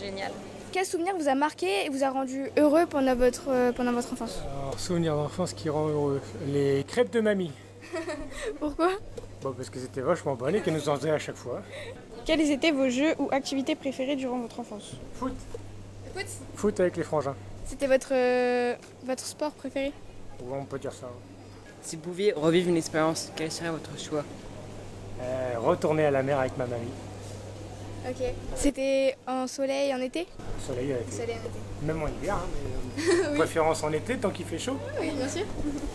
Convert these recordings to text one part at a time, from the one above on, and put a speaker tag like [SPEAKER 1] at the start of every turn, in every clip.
[SPEAKER 1] génial.
[SPEAKER 2] Quel souvenir vous a marqué et vous a rendu heureux pendant votre enfance?
[SPEAKER 3] Alors, souvenir d'enfance qui rend heureux. Les crêpes de mamie.
[SPEAKER 2] Pourquoi?
[SPEAKER 3] Bon, parce que c'était vachement bon et qu'elle nous en faisait à chaque fois.
[SPEAKER 2] Quels étaient vos jeux ou activités préférées durant votre enfance?
[SPEAKER 3] Foot.
[SPEAKER 2] Foot?
[SPEAKER 3] Foot avec les frangins.
[SPEAKER 2] C'était votre sport préféré?
[SPEAKER 3] Ouais, on peut dire ça.
[SPEAKER 4] Si vous pouviez revivre une expérience, quel serait votre choix?
[SPEAKER 3] Retourner à la mer avec ma mamie.
[SPEAKER 2] Ok. C'était en soleil, en été?
[SPEAKER 3] Soleil à l'été.
[SPEAKER 2] Soleil en été.
[SPEAKER 3] Même en hiver, hein, mais
[SPEAKER 2] Oui.
[SPEAKER 3] préférence en été tant qu'il fait chaud.
[SPEAKER 2] Oui, bien sûr.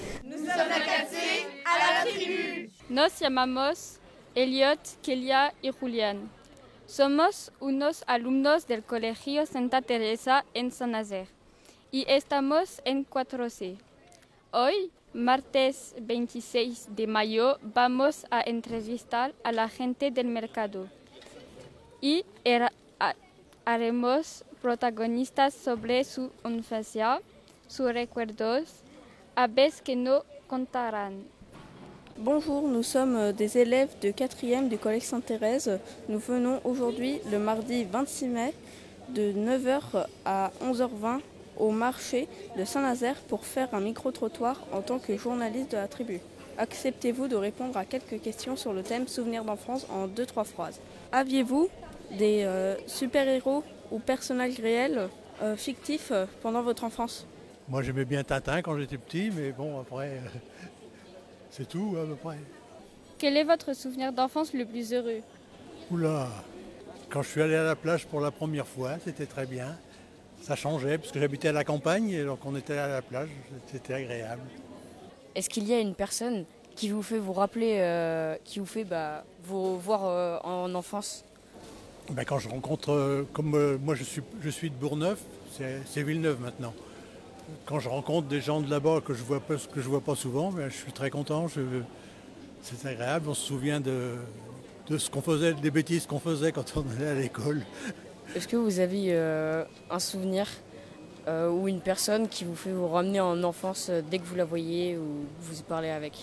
[SPEAKER 1] Nos llamamos Elliot, Kelia y Julián. Somos unos alumnos del Colegio Santa Teresa en Saint-Nazaire y estamos en 4C. Hoy, martes 26 de mayo, vamos a entrevistar a la gente del mercado y haremos protagonistas sobre su infancia, sus recuerdos, aves que no contarán.
[SPEAKER 5] Bonjour, nous sommes des élèves de 4e du Collège Sainte-Thérèse. Nous venons aujourd'hui, le mardi 26 mai, de 9h à 11h20 au marché de Saint-Nazaire pour faire un micro-trottoir en tant que journaliste de la tribu. Acceptez-vous de répondre à quelques questions sur le thème Souvenirs d'enfance en 2-3 phrases? Aviez-vous des super-héros ou personnages réels fictifs pendant votre enfance?
[SPEAKER 6] Moi j'aimais bien Tintin quand j'étais petit, mais bon après, c'est tout à peu près.
[SPEAKER 1] Quel est votre souvenir d'enfance le plus heureux?
[SPEAKER 6] Oula, quand je suis allé à la plage pour la première fois, c'était très bien. Ça changeait parce que j'habitais à la campagne et donc on était à la plage, c'était agréable.
[SPEAKER 7] Est-ce qu'il y a une personne qui vous fait vous rappeler, qui vous fait vous voir en enfance?
[SPEAKER 6] Ben, quand je rencontre, comme moi je suis de Bourgneuf, c'est Villeneuve maintenant. Quand je rencontre des gens de là-bas que je vois pas souvent, ben, je suis très content. C'est agréable. On se souvient de ce qu'on faisait, des bêtises qu'on faisait quand on allait à l'école.
[SPEAKER 7] Est-ce que vous avez un souvenir ou une personne qui vous fait vous ramener en enfance dès que vous la voyez ou vous parlez avec?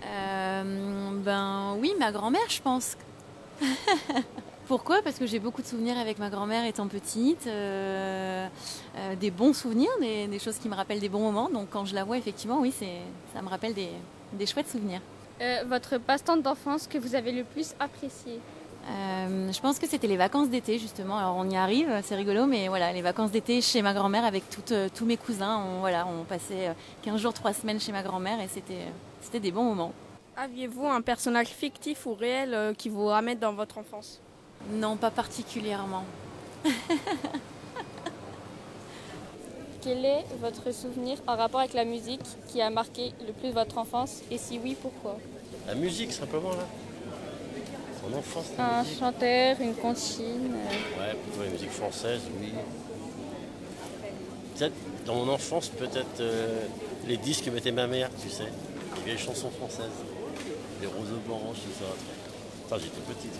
[SPEAKER 8] Oui, ma grand-mère, je pense. Pourquoi? Parce que j'ai beaucoup de souvenirs avec ma grand-mère étant petite, des bons souvenirs, des choses qui me rappellent des bons moments. Donc quand je la vois, effectivement, oui, ça me rappelle des chouettes souvenirs.
[SPEAKER 1] Votre passe-temps d'enfance que vous avez le plus apprécié?
[SPEAKER 8] Je pense que c'était les vacances d'été, justement. Alors on y arrive, c'est rigolo, mais voilà, les vacances d'été chez ma grand-mère avec tous mes cousins. On passait 15 jours, 3 semaines chez ma grand-mère et c'était des bons moments.
[SPEAKER 5] Aviez-vous un personnage fictif ou réel qui vous ramène dans votre enfance?
[SPEAKER 8] Non, pas particulièrement.
[SPEAKER 1] Quel est votre souvenir en rapport avec la musique qui a marqué le plus votre enfance et si oui, pourquoi?
[SPEAKER 9] La musique, simplement, là. Son enfance,
[SPEAKER 1] Un
[SPEAKER 9] musique.
[SPEAKER 1] chanteur, une comptine.
[SPEAKER 9] Ouais, plutôt la musique française, oui. Peut-être, dans mon enfance, peut-être les disques que mettait ma mère, tu sais. Les vieilles chansons françaises. Les roses blanches, tout ça. Enfin, j'étais petite.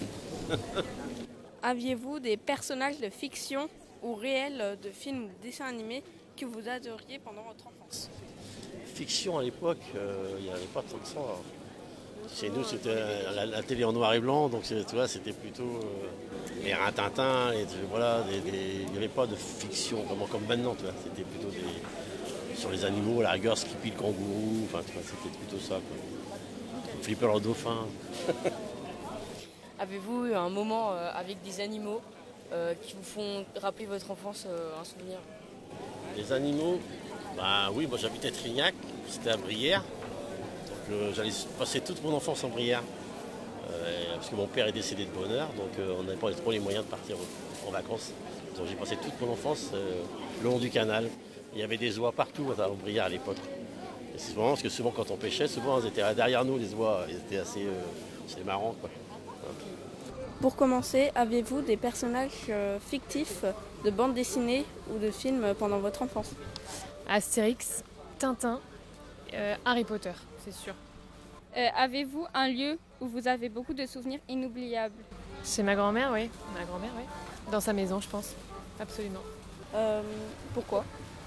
[SPEAKER 5] Aviez-vous des personnages de fiction ou réels de films ou dessins animés que vous adoriez pendant votre enfance?
[SPEAKER 9] Fiction, à l'époque, il n'y avait pas tant que ça. Chez nous, c'était la télé en noir et blanc, donc tu vois, c'était plutôt les Rintintin, voilà, il n'y avait pas de fiction vraiment comme maintenant, tu vois. C'était plutôt sur les animaux, la rigueur, Skippy le kangourou, enfin, tu vois, c'était plutôt ça, quoi. Flipper le dauphin.
[SPEAKER 7] Avez-vous eu un moment avec des animaux qui vous font rappeler votre enfance, un souvenir?
[SPEAKER 9] Les animaux, oui, moi j'habitais Trignac, c'était à Brière. Donc j'allais passer toute mon enfance en Brière. Parce que mon père est décédé de bonne heure, donc on n'avait pas trop les moyens de partir en vacances. Donc j'ai passé toute mon enfance le long du canal. Il y avait des oies partout en Brière à l'époque. Et c'est vraiment parce que souvent quand on pêchait, souvent ils étaient derrière nous, les oies, ils étaient assez marrant, quoi.
[SPEAKER 5] Pour commencer, avez-vous des personnages fictifs de bandes dessinées ou de films pendant votre enfance?
[SPEAKER 10] Astérix, Tintin, Harry Potter, c'est sûr.
[SPEAKER 1] Avez-vous un lieu où vous avez beaucoup de souvenirs inoubliables?
[SPEAKER 10] Chez ma grand-mère, oui. Dans sa maison, je pense. Absolument.
[SPEAKER 5] Pourquoi?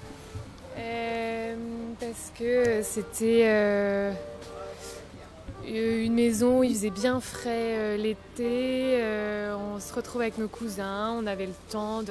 [SPEAKER 10] Parce que c'était une maison où il faisait bien frais l'été. On se retrouvait avec nos cousins, on avait le temps de